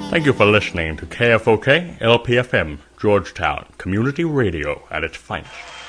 Thank you for listening to KFOK LPFM, Georgetown, community radio at its finest.